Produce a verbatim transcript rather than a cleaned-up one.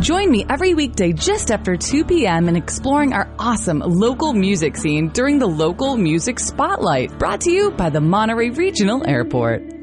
Join me every weekday just after two p.m. in exploring our awesome local music scene during the Local Music Spotlight, brought to you by the Monterey Regional Airport.